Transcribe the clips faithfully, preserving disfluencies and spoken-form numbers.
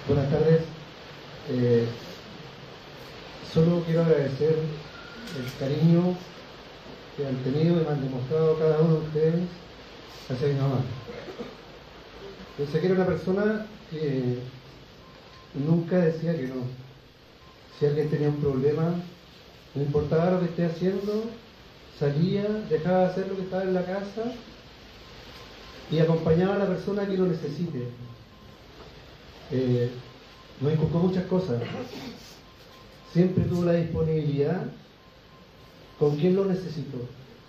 Buenas tardes. Eh, solo quiero agradecer el cariño que han tenido y me han demostrado cada uno de ustedes hacia mi mamá. Yo sé que era una persona que nunca decía que no. Si alguien tenía un problema, no importaba lo que esté haciendo, salía, dejaba de hacer lo que estaba en la casa y acompañaba a la persona que lo necesite. Eh, nos inculcó muchas cosas. Siempre tuvo la disponibilidad con quien lo necesitó.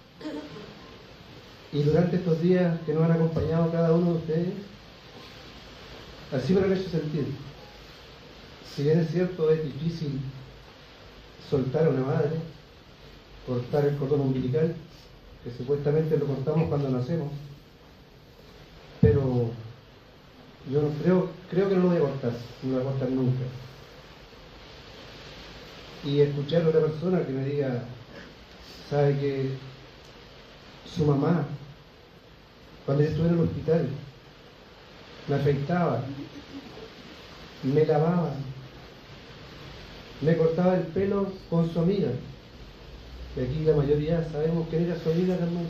Y durante estos días que nos han acompañado cada uno de ustedes, así me lo han hecho sentir. Si bien es cierto, es difícil soltar a una madre, cortar el cordón umbilical, que supuestamente lo cortamos cuando nacemos, pero yo no creo, creo que no lo voy a cortar, no lo voy a cortar nunca. Y escuchar a otra persona que me diga, sabe que su mamá, cuando yo estuve en el hospital, me afeitaba, me lavaba, me cortaba el pelo con su amiga. Y aquí la mayoría sabemos quién era su amiga, hermano.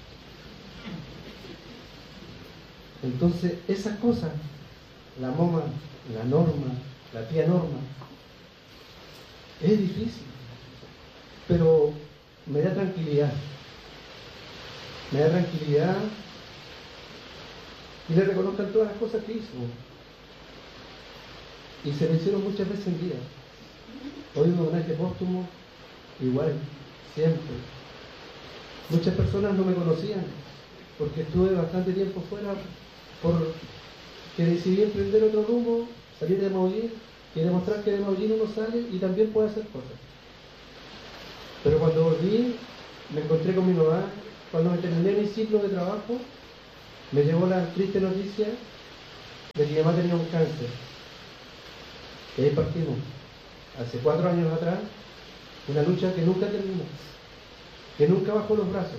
Entonces, esas cosas, la mamá, la Norma, la tía Norma, es difícil, pero me da tranquilidad. Me da tranquilidad y le reconozcan todas las cosas que hizo. Y se le hicieron muchas veces en vida. Hoy un homenaje póstumo, igual, siempre. Muchas personas no me conocían porque estuve bastante tiempo fuera, porque decidí emprender otro rumbo, salir de Maullín y demostrar que de Maullín uno sale y también puede hacer cosas. Pero cuando volví, me encontré con mi mamá. Cuando me terminé mi ciclo de trabajo, me llegó la triste noticia de que mi mamá tenía un cáncer. Y ahí partimos. Hace cuatro años atrás, una lucha que nunca terminó, que nunca bajó los brazos.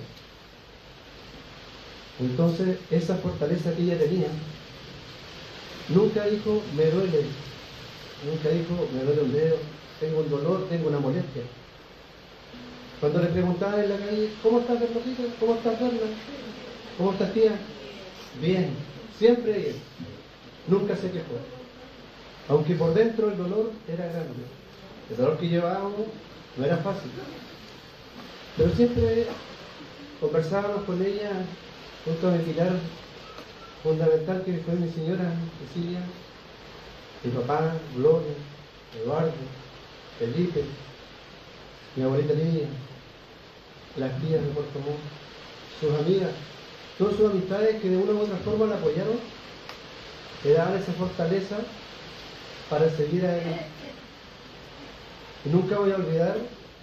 Entonces, esa fortaleza que ella tenía, nunca dijo, me duele, nunca dijo, me duele un dedo, tengo un dolor, tengo una molestia. Cuando le preguntaban en la calle, ¿cómo estás, Bernardita? ¿Cómo estás, Berna? ¿Cómo estás, tía? Bien, siempre bien. Nunca se quejó. Aunque por dentro el dolor era grande. El dolor que llevábamos no era fácil. Pero siempre conversábamos con ella, junto a mi pilar fundamental que fue mi señora Cecilia, mi papá, Gloria, Eduardo, Felipe, mi abuelita Lidia, las tías de Puerto Montt, sus amigas, todas sus amistades que de una u otra forma la apoyaron, le daban esa fortaleza para seguir adelante. Y nunca voy a olvidar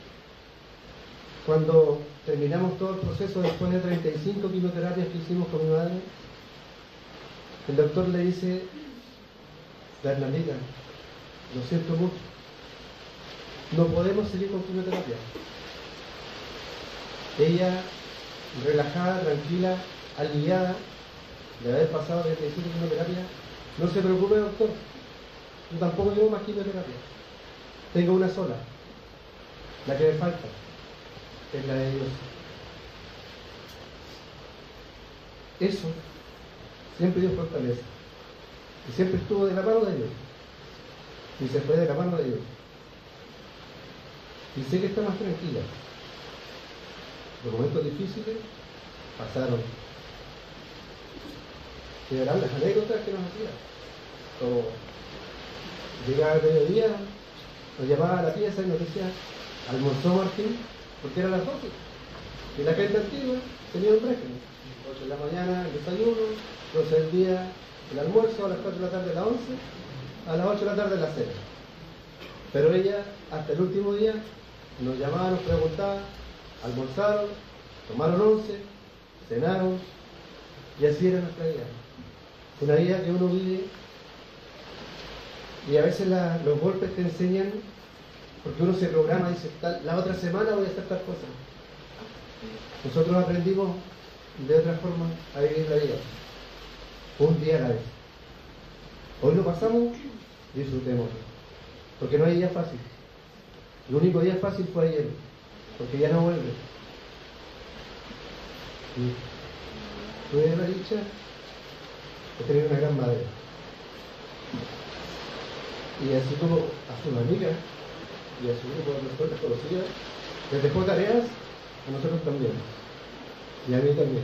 cuando terminamos todo el proceso después de treinta y cinco quimioterapias que hicimos con mi madre, el doctor le dice, Bernardita, lo siento mucho, no podemos seguir con quimioterapia. Ella, relajada, tranquila, aliviada de haber pasado treinta y cinco quimioterapias, no se preocupe, doctor, yo tampoco llevo más quimioterapia. Tengo una sola, la que me falta, es la de Dios. Eso siempre dio fortaleza. Y siempre estuvo de la mano de Dios. Y se fue de la mano de Dios. Y sé que está más tranquila. Los momentos difíciles pasaron. Quedarán las anécdotas que nos hacía. Como llegaba el mediodía, nos llamaba a la pieza y nos decía, almorzó Martín, porque era las doce. Y la gente antigua tenía un régimen. ocho de la mañana el desayuno, doce del día el almuerzo, a las cuatro de la tarde la once, a las ocho de la tarde la cena. Pero ella, hasta el último día, nos llamaba, nos preguntaba, almorzaron, tomaron once, cenaron, y así era nuestra vida. Una vida que uno vive, y a veces la, los golpes te enseñan, porque uno se programa y dice, tal, la otra semana voy a hacer tal cosa. Nosotros aprendimos de otra forma a vivir la vida, un día a la vez. Hoy lo pasamos disfrutemos. Porque no hay día fácil. El único día fácil fue ayer, porque ya no vuelve. Y tuve la dicha de tener una gran madre. Y así como a sus amigas y a su grupo de personas conocidas, les dejó tareas a nosotros también. Y a mí también.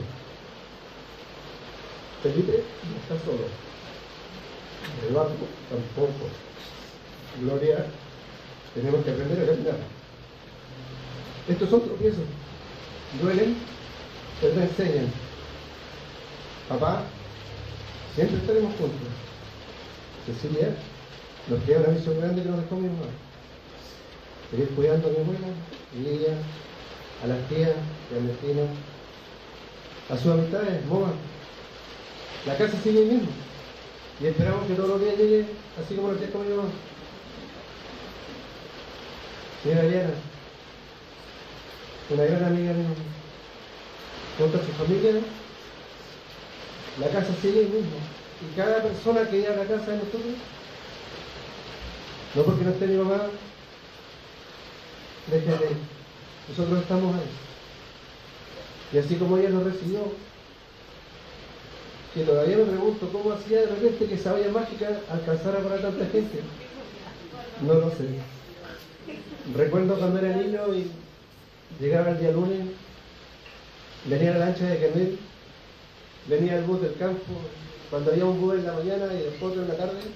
Felipe no está solo. Eduardo tampoco. Gloria, tenemos que aprender a caminar. Estos son tropiezos. Duelen, pero te enseñan. Papá, siempre estaremos juntos. Cecilia, nos queda una misión grande que nos dejó mi mamá. Seguir cuidando a mi abuela, y ella, a las tías, y al vecino, a sus amistades, Moa. La casa sigue ahí mismo. Y esperamos que todos los días llegue así como lo hacía con mi mamá. Señora Diana, una gran amiga mía, junto a su familia, la casa sigue ahí mismo. Y cada persona que llega a la casa de nosotros, no porque no esté mi mamá, deje de ir. Nosotros estamos ahí. Y así como ella nos recibió, que todavía me pregunto cómo hacía de repente que esa olla mágica alcanzara para tanta gente. No lo sé. Recuerdo cuando era niño y llegaba el día lunes, venía la lancha de Kernel, venía el bus del campo, cuando había un bus en la mañana y después otro en la tarde,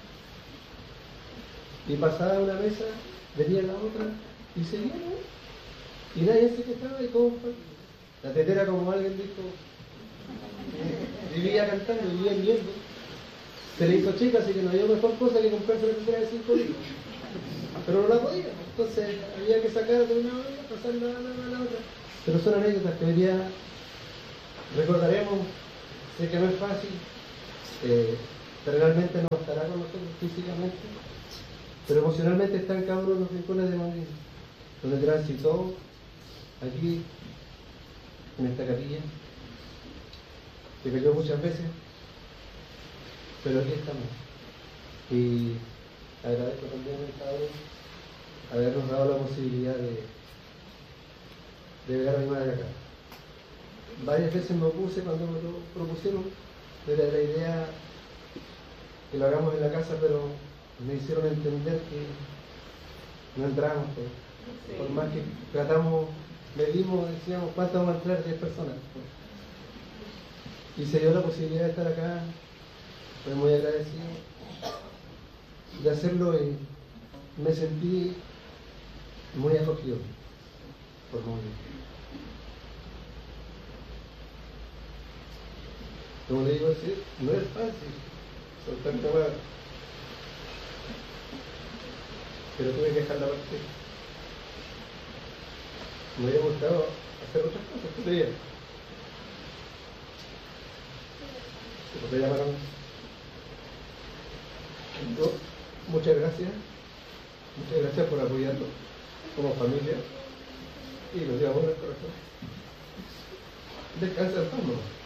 y pasaba una mesa, venía la otra, y seguía, ¿no? Y nadie se quejaba y todo. La tetera, como alguien dijo, vivía cantando, vivía viviendo. Se le hizo chica, así que no había mejor cosa que comprarse una tetera de cinco litros. Pero no la podía, entonces había que sacar de una olla, pasarla a la, a la otra. Pero son anécdotas que hoy día recordaremos. Sé que no es fácil, eh, terrenalmente no estará con nosotros físicamente, pero emocionalmente está en cada uno de los rincones de Madrid, donde transitó aquí, en esta capilla, que cayó muchas veces, pero aquí estamos. Y agradezco también a cada uno habernos dado la posibilidad de, de ver a mi madre acá. Varias veces me opuse cuando me lo propusieron, era la idea que lo hagamos en la casa, pero me hicieron entender que no entramos, pues. Sí. Por más que tratamos, medimos, decíamos cuánto vamos a entrar, diez personas. Y se dio la posibilidad de estar acá, estoy muy agradecido de hacerlo y me sentí muy acogido por muy bien. Como le digo así, no es fácil soltar tomar, pero tuve que dejarla partir. Me hubiera gustado hacer otras cosas, ¿qué te diría? ¿Por qué llamaron? Yo, muchas gracias, muchas gracias por apoyarnos como familia y lo llevamos en el corazón. Descansa el fondo.